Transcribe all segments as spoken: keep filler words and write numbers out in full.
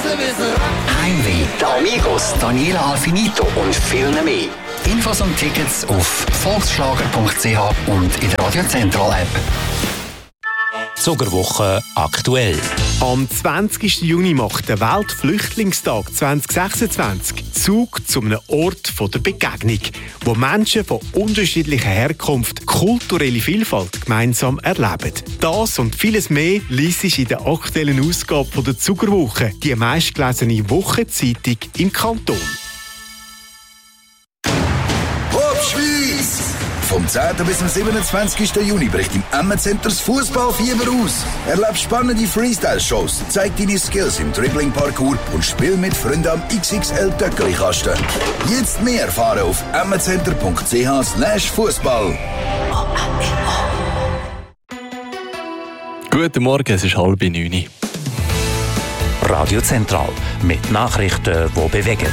Heimweh, die Amigos, Daniela Alfinito und viel mehr. Infos und Tickets auf volksschlager punkt c h und in der Radio Central App. Zuckerwoche aktuell. Am zwanzigsten Juni macht der Weltflüchtlingstag zwanzig sechsundzwanzig Zug zu einem Ort der Begegnung, wo Menschen von unterschiedlicher Herkunft kulturelle Vielfalt gemeinsam erleben. Das und vieles mehr liest sich in der aktuellen Ausgabe der Zuckerwoche, die meistgelesene Wochenzeitung im Kanton. Schweiz! Vom zehnten bis zum siebenundzwanzigsten Juni bricht im Emmen-Center das Fußballfieber aus. Erlebe spannende Freestyle-Shows, zeig deine Skills im Dribbling-Parcours und spiel mit Freunden am X X L-Töckeli-Kasten. Jetzt mehr erfahren auf emmencenter punkt c h slash Fußball. Guten Morgen, es ist halb neun. Radio Central mit Nachrichten, die bewegen.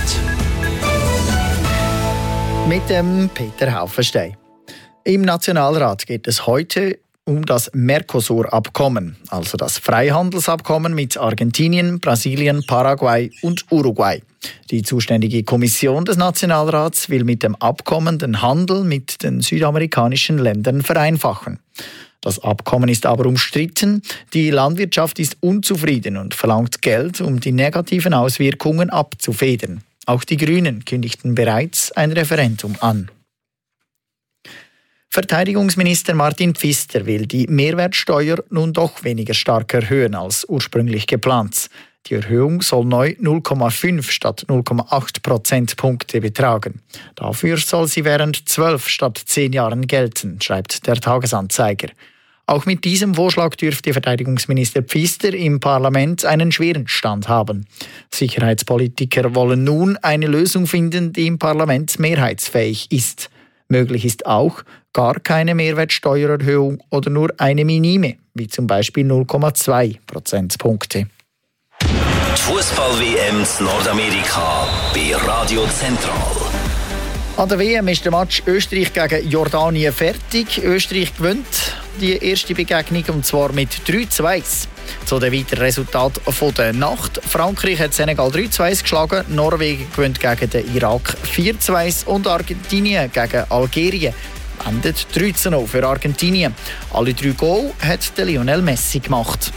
Mit dem Peter Haufenstein. Im Nationalrat geht es heute um das Mercosur-Abkommen, also das Freihandelsabkommen mit Argentinien, Brasilien, Paraguay und Uruguay. Die zuständige Kommission des Nationalrats will mit dem Abkommen den Handel mit den südamerikanischen Ländern vereinfachen. Das Abkommen ist aber umstritten. Die Landwirtschaft ist unzufrieden und verlangt Geld, um die negativen Auswirkungen abzufedern. Auch die Grünen kündigten bereits ein Referendum an. Verteidigungsminister Martin Pfister will die Mehrwertsteuer nun doch weniger stark erhöhen als ursprünglich geplant. Die Erhöhung soll neu null Komma fünf statt null Komma acht Prozentpunkte betragen. Dafür soll sie während zwölf statt zehn Jahren gelten, schreibt der Tagesanzeiger. Auch mit diesem Vorschlag dürfte Verteidigungsminister Pfister im Parlament einen schweren Stand haben. Sicherheitspolitiker wollen nun eine Lösung finden, die im Parlament mehrheitsfähig ist. Möglich ist auch gar keine Mehrwertsteuererhöhung oder nur eine minime, wie zum Beispiel null Komma zwei Prozentpunkte. Die Fußball-W M in Nordamerika bei Radio Central. An der W M ist der Match Österreich gegen Jordanien fertig. Österreich gewinnt die erste Begegnung, und zwar mit drei zu eins. Zu den weiteren Resultaten der Nacht. Frankreich hat Senegal drei zu eins geschlagen, Norwegen gewinnt gegen den Irak vier zu eins und Argentinien gegen Algerien endet drei zu null für Argentinien. Alle drei Goal hat der Lionel Messi gemacht.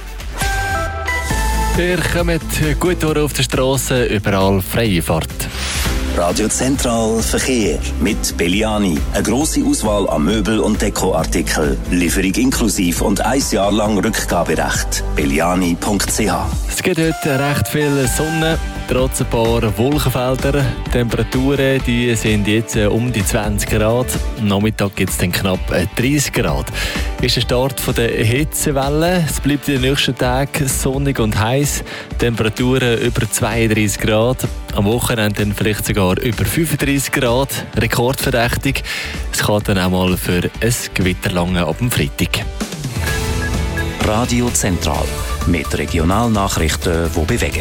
Ihr kommt gut durch auf der Straße, überall freie Fahrt. Radio Central Verkehr mit Belliani. Eine grosse Auswahl an Möbel- und Dekoartikeln. Lieferung inklusiv und ein Jahr lang Rückgaberecht. belliani punkt c h. Es gibt heute recht viel Sonne, trotz ein paar Wolkenfelder. Die Temperaturen die sind jetzt um die zwanzig Grad. Am Nachmittag gibt es dann knapp dreißig Grad. Ist der Start der Hitzewelle. Es bleibt in den nächsten Tagen sonnig und heiß. Temperaturen über zweiunddreißig Grad. Am Wochenende dann vielleicht sogar über fünfunddreißig Grad. Rekordverdächtig. Es kann dann auch mal für ein Gewitter lange ab dem Freitag. Radio Central mit Regionalnachrichten, die bewegen.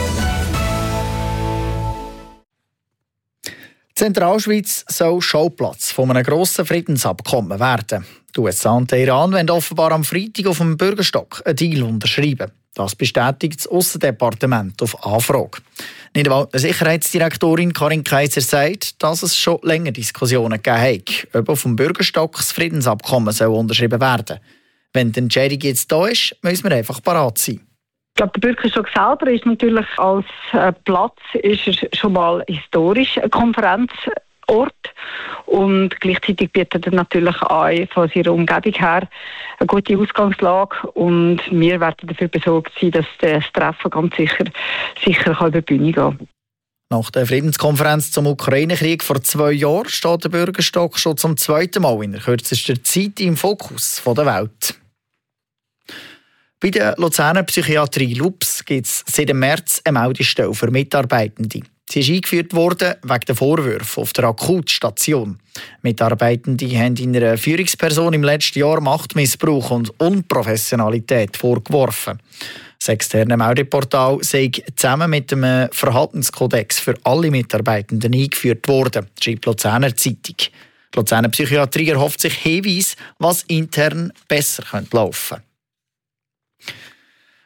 Zentralschweiz soll Schauplatz von einem grossen Friedensabkommen werden. Die U S A und der Iran wollen offenbar am Freitag auf dem Bürgerstock einen Deal unterschreiben. Das bestätigt das Aussendepartement auf Anfrage. Niederwalder Sicherheitsdirektorin Karin Kaiser sagt, dass es schon länger Diskussionen gegeben hat, ob auf dem Bürgerstock das Friedensabkommen soll unterschrieben werden. Wenn die Entscheidung jetzt da ist, müssen wir einfach parat sein. Ich glaube, der Bürgerstock selber ist natürlich als äh, Platz ist er schon mal historisch ein Konferenzort und gleichzeitig bietet er natürlich auch von seiner Umgebung her eine gute Ausgangslage und wir werden dafür besorgt sein, dass das Treffen ganz sicher, sicher kann über die Bühne gehen. Nach der Friedenskonferenz zum Ukraine-Krieg vor zwei Jahren steht der Bürgerstock schon zum zweiten Mal in der kürzesten Zeit im Fokus der Welt. Bei der Luzerner Psychiatrie Lups gibt es seit dem März eine Meldestelle für Mitarbeitende. Sie ist eingeführt worden wegen der Vorwürfe auf der Akutstation. Mitarbeitende haben in einer Führungsperson im letzten Jahr Machtmissbrauch und Unprofessionalität vorgeworfen. Das externe Meldeportal sei zusammen mit dem Verhaltenskodex für alle Mitarbeitenden eingeführt worden, schreibt die Luzerner Zeitung. Die Luzerner Psychiatrie erhofft sich Hinweise, was intern besser laufen könnte.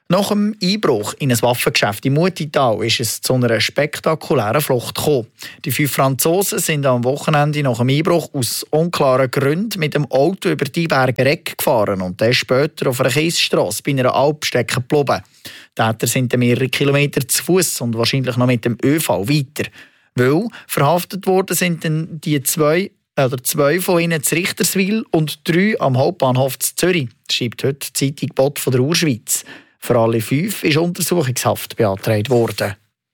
Nach dem Einbruch in ein Waffengeschäft im Mutital ist es zu einer spektakulären Flucht gekommen. Die fünf Franzosen sind am Wochenende nach dem Einbruch aus unklaren Gründen mit dem Auto über die Berge Reck gefahren und dann später auf einer Kiesstrasse bei einer Alp stecken geblieben. Die Täter sind mehrere Kilometer zu Fuß und wahrscheinlich noch mit dem ÖV weiter. Weil verhaftet worden sind dann die zwei, oder zwei von ihnen zu Richterswil und drei am Hauptbahnhof zu Zürich, schreibt heute die Zeitung Bot von der Urschweiz. Für alle fünf ist Untersuchungshaft beantragt worden.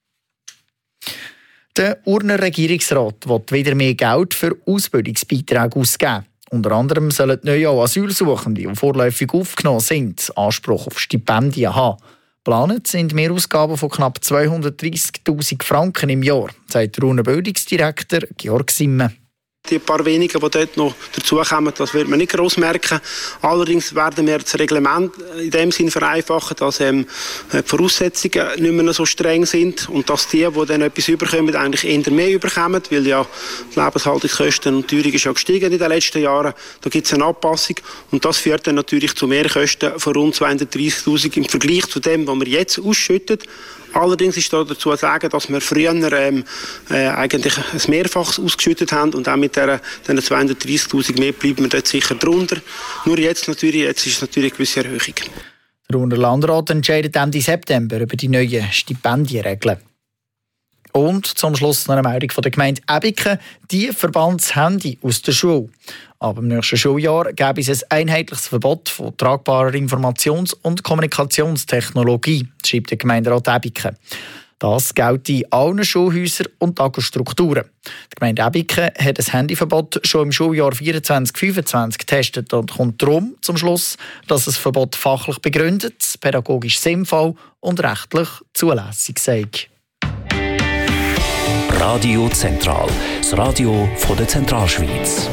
Der Urner Regierungsrat will wieder mehr Geld für Ausbildungsbeiträge ausgeben. Unter anderem sollen neu auch Asylsuchende, die vorläufig aufgenommen sind, Anspruch auf Stipendien haben. Geplant sind Mehrausgaben von knapp zweihundertdreissigtausend Franken im Jahr, sagt der Urner Bildungsdirektor Georg Simme. Die paar wenigen, die dort noch dazukommen, das wird man nicht gross merken. Allerdings werden wir das Reglement in dem Sinn vereinfachen, dass ähm, die Voraussetzungen nicht mehr so streng sind und dass die, die dann etwas überkommen, eigentlich eher mehr überkommen, weil ja die Lebenshaltungskosten und die Teuerung ist ja gestiegen in den letzten Jahren. Da gibt es eine Anpassung und das führt dann natürlich zu Mehrkosten von rund zweihundertdreissigtausend im Vergleich zu dem, was wir jetzt ausschütten. Allerdings ist da dazu zu sagen, dass wir früher ähm, äh, eigentlich ein Mehrfaches ausgeschüttet haben und auch mit der, den zweihundertdreissigtausend mehr bleiben wir dort sicher drunter. Nur jetzt, natürlich, jetzt ist es natürlich eine gewisse Erhöhung. Der Urner Landrat entscheidet Ende September über die neuen Stipendienregeln. Und zum Schluss noch eine Meldung von der Gemeinde Ebiken. Die verbannt das Handy aus der Schule. Aber im nächsten Schuljahr gäbe es ein einheitliches Verbot von tragbarer Informations- und Kommunikationstechnologie, schreibt der Gemeinderat Ebiken. Das gilt in allen Schulhäusern und Tagesstrukturen. Die Gemeinde Ebiken hat das Handyverbot schon im Schuljahr vierundzwanzig fünfundzwanzig getestet und kommt darum zum Schluss, dass das Verbot fachlich begründet, pädagogisch sinnvoll und rechtlich zulässig sei. Radio Zentral, das Radio von der Zentralschweiz.